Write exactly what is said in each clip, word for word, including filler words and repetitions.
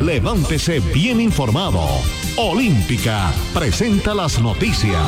Levántese bien informado. Olímpica presenta las noticias.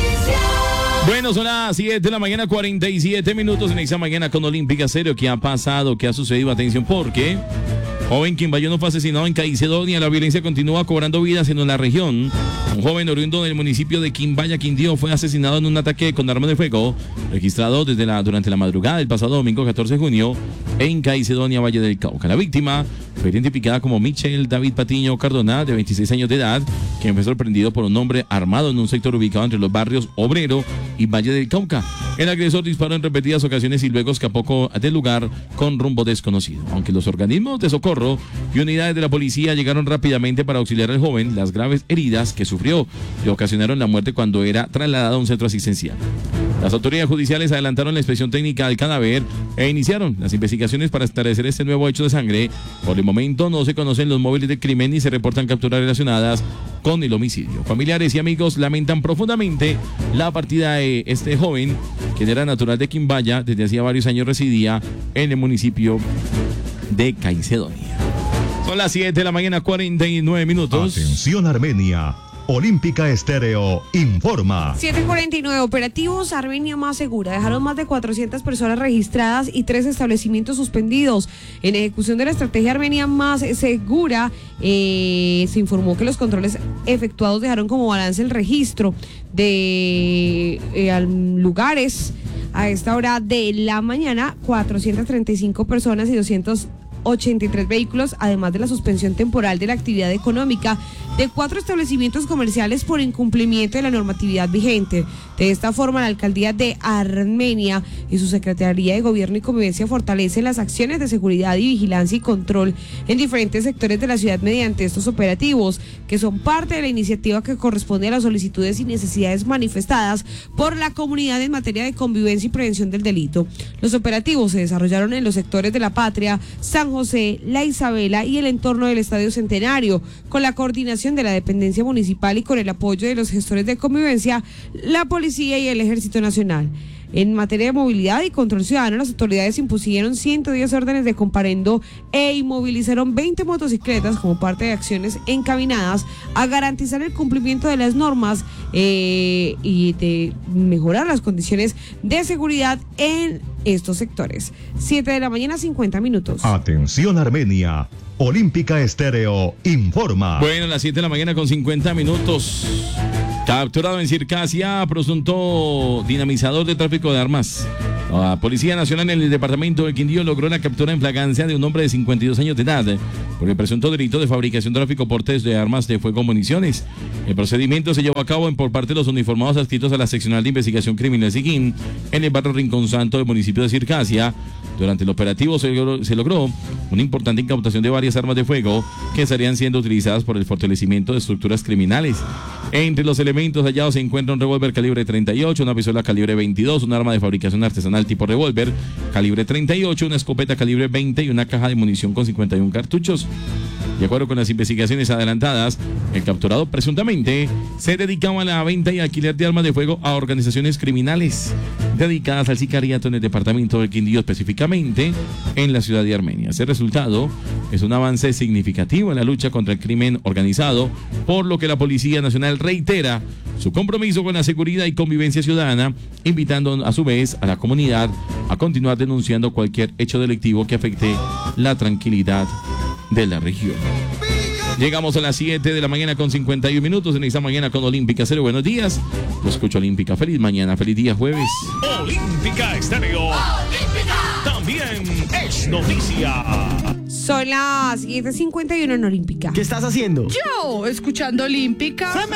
Bueno, son las siete de la mañana, cuarenta y siete minutos en esta mañana con Olímpica Serio. ¿Qué ha pasado? ¿Qué ha sucedido? Atención, porque joven quimbayano fue asesinado en Caicedonia. La violencia continúa cobrando vidas en la región. Un joven oriundo del municipio de Quimbaya, Quindío, fue asesinado en un ataque con arma de fuego registrado desde la, durante la madrugada del pasado domingo catorce de junio en Caicedonia, Valle del Cauca. La víctima fue identificada como Michel David Patiño Cardona, de veintiséis años de edad, quien fue sorprendido por un hombre armado en un sector ubicado entre los barrios Obrero y Valle del Cauca. El agresor disparó en repetidas ocasiones y luego escapó del lugar con rumbo desconocido. Aunque los organismos de socorro y unidades de la policía llegaron rápidamente para auxiliar al joven, las graves heridas que sufrió le ocasionaron la muerte cuando era trasladado a un centro asistencial. Las autoridades judiciales adelantaron la inspección técnica del cadáver e iniciaron las investigaciones para esclarecer este nuevo hecho de sangre. Por el momento no se conocen los móviles del crimen ni se reportan capturas relacionadas con el homicidio. Familiares y amigos lamentan profundamente la partida de este joven, quien era natural de Quimbaya, desde hacía varios años residía en el municipio de Caicedonia. Son las siete de la mañana, cuarenta y nueve minutos. Atención Armenia. Olímpica Estéreo informa. siete cuarenta y nueve, operativos Armenia Más Segura. Dejaron más de cuatrocientas personas registradas y tres establecimientos suspendidos. En ejecución de la estrategia Armenia Más Segura, eh, se informó que los controles efectuados dejaron como balance el registro de eh, lugares a esta hora de la mañana, cuatrocientas treinta y cinco personas y doscientos ochenta y tres vehículos, además de la suspensión temporal de la actividad económica de cuatro establecimientos comerciales por incumplimiento de la normatividad vigente. De esta forma, la alcaldía de Armenia y su Secretaría de Gobierno y Convivencia fortalecen las acciones de seguridad y vigilancia y control en diferentes sectores de la ciudad mediante estos operativos, que son parte de la iniciativa que corresponde a las solicitudes y necesidades manifestadas por la comunidad en materia de convivencia y prevención del delito. Los operativos se desarrollaron en los sectores de La Patria, San José, La Isabela y el entorno del Estadio Centenario, con la coordinación de la dependencia municipal y con el apoyo de los gestores de convivencia, la policía y el Ejército Nacional. En materia de movilidad y control ciudadano, las autoridades impusieron ciento diez órdenes de comparendo e inmovilizaron veinte motocicletas como parte de acciones encaminadas a garantizar el cumplimiento de las normas eh, y de mejorar las condiciones de seguridad en estos sectores. siete de la mañana, cincuenta minutos. Atención Armenia. Olímpica Estéreo informa. Bueno, a las siete de la mañana con cincuenta minutos. Capturado en Circasia, presunto dinamizador de tráfico de armas. La Policía Nacional en el departamento de Quindío logró la captura en flagrancia de un hombre de cincuenta y dos años de edad por el presunto delito de fabricación, tráfico, porte de armas de fuego o municiones. El procedimiento se llevó a cabo en, por parte de los uniformados adscritos a la Seccional de Investigación Criminal Siquín en el barrio Rincón Santo del municipio de Circasia. Durante el operativo se logró, se logró una importante incautación de varias armas de fuego que estarían siendo utilizadas por el fortalecimiento de estructuras criminales. Entre los elementos hallados se encuentra un revólver calibre treinta y ocho, una pistola calibre veintidós, un arma de fabricación artesanal tipo revólver calibre treinta y ocho, una escopeta calibre veinte y una caja de munición con cincuenta y uno cartuchos. De acuerdo con las investigaciones adelantadas, el capturado presuntamente se dedicaba a la venta y alquiler de armas de fuego a organizaciones criminales dedicadas al sicariato en el departamento del Quindío, específicamente en la ciudad de Armenia. Ese resultado es un avance significativo en la lucha contra el crimen organizado, por lo que la Policía Nacional reitera su compromiso con la seguridad y convivencia ciudadana, invitando a su vez a la comunidad a continuar denunciando cualquier hecho delictivo que afecte la tranquilidad de la región. Llegamos a las siete de la mañana con cincuenta y uno minutos en esta mañana con Olímpica Cero. Buenos días. Lo escucho Olímpica. Feliz mañana, feliz día jueves. Olímpica Estéreo. Olímpica. También es noticia. Son las siete cincuenta y uno en Olímpica. ¿Qué estás haciendo? Yo, escuchando Olímpica. ¡Se me